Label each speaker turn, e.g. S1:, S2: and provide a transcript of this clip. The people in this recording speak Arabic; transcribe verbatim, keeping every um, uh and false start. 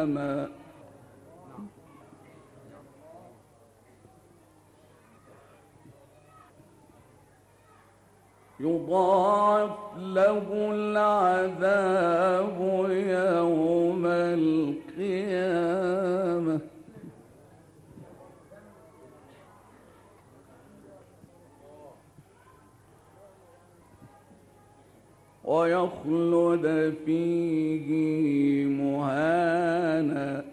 S1: يضاعف له العذاب يوم القيامة ويخلد فيه مهانا